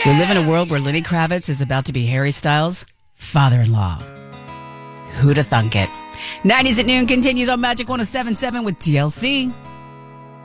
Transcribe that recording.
We live in a world where Lenny Kravitz is about to be Harry Styles' father-in-law. Who'da thunk it? 90s at noon continues on Magic 107.7 with TLC.